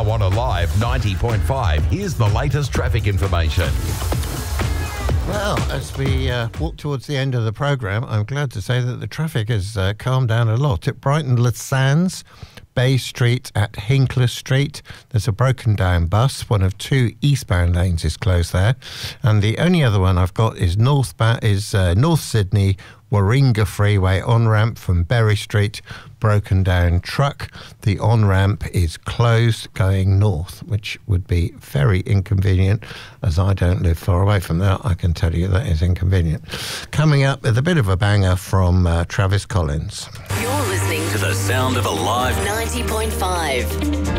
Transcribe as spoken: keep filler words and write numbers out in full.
Now on Alive ninety point five, here's the latest traffic information. Well, as we uh, walk towards the end of the programme, I'm glad to say that the traffic has uh, calmed down a lot. At Brighton Le Sands, Bay Street at Hinkler Street, there's a broken down bus. One of two eastbound lanes is closed there. And the only other one I've got is northbound is uh, North Sydney Warringah Freeway on-ramp from Berry Street, broken down truck. The on-ramp is closed going north, which would be very inconvenient. As I don't live far away from there, I can tell you that is inconvenient. Coming up with a bit of a banger from uh, Travis Collins. You're listening to the sound of Alive ninety point five.